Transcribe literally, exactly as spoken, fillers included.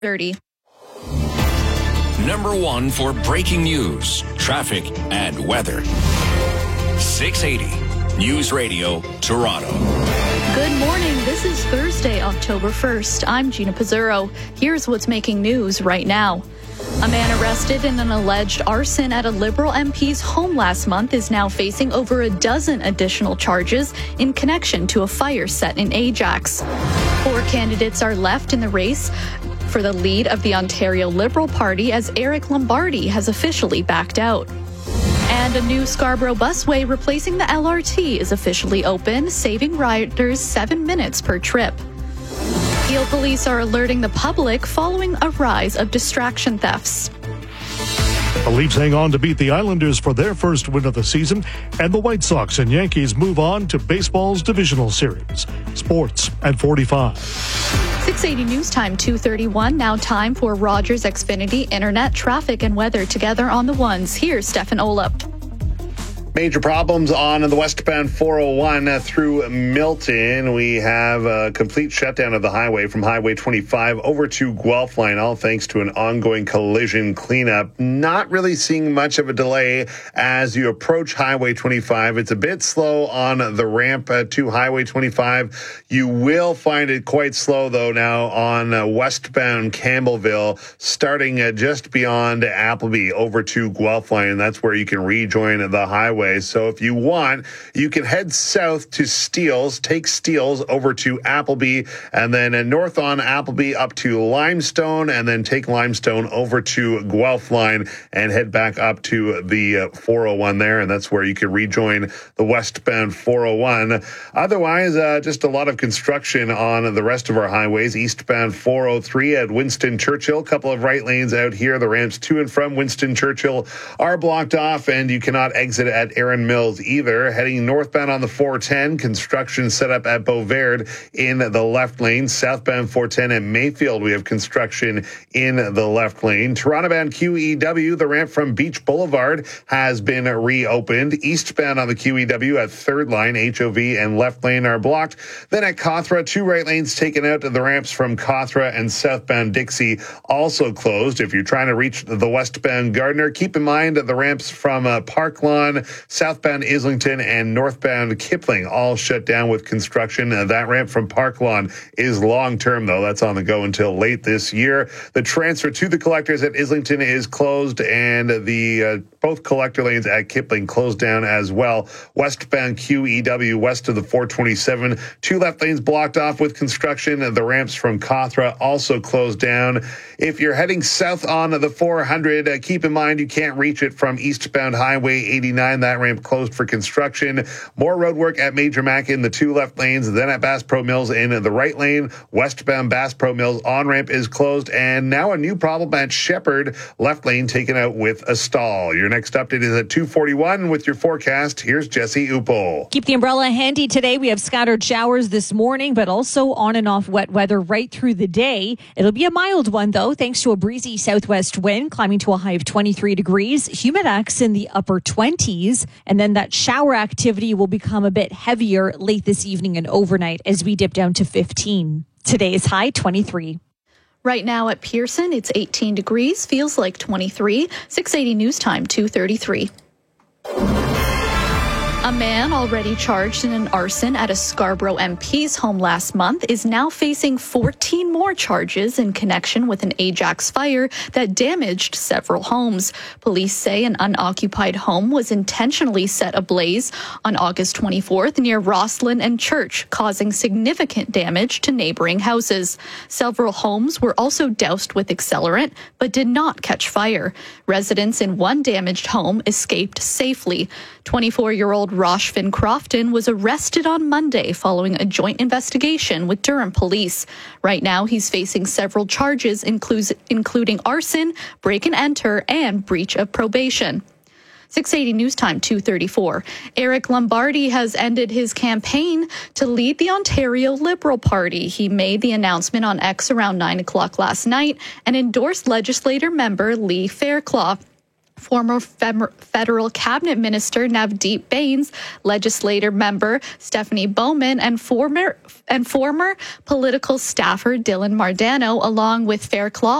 thirty. Number one for breaking news, traffic, and weather. six eighty News Radio, Toronto. Good morning. This is Thursday, October first. I'm Gina Pizzurro. Here's what's making news right now. A man arrested in an alleged arson at a Liberal M P's home last month is now facing over a dozen additional charges in connection to a fire set in Ajax. Four candidates are left in the race for the lead of the Ontario Liberal Party as Eric Lombardi has officially backed out. And a new Scarborough busway replacing the L R T is officially open, saving riders seven minutes per trip. Peel police are alerting the public following a rise of distraction thefts. The Leafs hang on to beat the Islanders for their first win of the season, and the White Sox and Yankees move on to baseball's divisional series. Sports at forty-five. six eighty News Time, two thirty-one. Now time for Rogers Xfinity Internet, traffic, and weather together on the ones. Here's Stefan Olop. Major problems on the westbound four oh one through Milton. We have a complete shutdown of the highway from Highway twenty-five over to Guelph Line, all thanks to an ongoing collision cleanup. Not really seeing much of a delay as you approach Highway twenty-five. It's a bit slow on the ramp to Highway twenty-five. You will find it quite slow, though, now on westbound Campbellville, starting just beyond Appleby over to Guelph Line. That's where you can rejoin the highway. So if you want, you can head south to Steeles, take Steeles over to Appleby, and then north on Appleby up to Limestone, and then take Limestone over to Guelph Line and head back up to the four oh one there, and that's where you can rejoin the westbound four oh one. Otherwise, uh, just a lot of construction on the rest of our highways. Eastbound four oh three at Winston Churchill, a couple of right lanes out here. The ramps to and from Winston Churchill are blocked off, and you cannot exit at Erin Mills either. Heading northbound on the four ten, construction set up at Beauverde in the left lane. Southbound four ten at Mayfield, we have construction in the left lane. Toronto-bound Q E W, the ramp from Beach Boulevard has been reopened. Eastbound on the Q E W at third line, H O V and left lane are blocked. Then at Cawthra, two right lanes taken out. The ramps from Cawthra and southbound Dixie also closed. If you're trying to reach the westbound Gardner, keep in mind the ramps from uh, Park Lawn, southbound Islington, and northbound Kipling all shut down with construction. Uh, that ramp from Park Lawn is long-term, though. That's on the go until late this year. The transfer to the collectors at Islington is closed, and the uh, both collector lanes at Kipling closed down as well. Westbound Q E W west of the four twenty-seven, two left lanes blocked off with construction. The ramps from Cawthra also closed down. If you're heading south on the four hundred, uh, keep in mind you can't reach it from eastbound Highway eighty-nine. That ramp closed for construction. More road work at Major Mac in the two left lanes, then at Bass Pro Mills in the right lane. Westbound Bass Pro Mills on-ramp is closed, and now a new problem at Shepherd, left lane taken out with a stall. Your next update is at two forty-one with your forecast. Here's Jesse Upol. Keep the umbrella handy today. We have scattered showers this morning, but also on and off wet weather right through the day. It'll be a mild one, though, thanks to a breezy southwest wind climbing to a high of twenty-three degrees. Humidex in the upper twenties. And then that shower activity will become a bit heavier late this evening and overnight as we dip down to fifteen. Today's high, twenty-three. Right now at Pearson, it's eighteen degrees, feels like twenty-three. six eighty News Time, two thirty-three. A man already charged in an arson at a Scarborough M P's home last month is now facing fourteen more charges in connection with an Ajax fire that damaged several homes. Police say an unoccupied home was intentionally set ablaze on August twenty-fourth near Rosslyn and Church, causing significant damage to neighboring houses. Several homes were also doused with accelerant, but did not catch fire. Residents in one damaged home escaped safely. twenty-four-year-old Roshvin Crofton was arrested on Monday following a joint investigation with Durham police. Right now, he's facing several charges, includes, including arson, break and enter, and breach of probation. six eighty News Time, two thirty-four. Eric Lombardi has ended his campaign to lead the Ontario Liberal Party. He made the announcement on X around nine o'clock last night and endorsed legislator member Lee Fairclough Former fem- federal cabinet minister Navdeep Bains, legislator member Stephanie Bowman, and former and former political staffer Dylan Mardano, along with Fairclough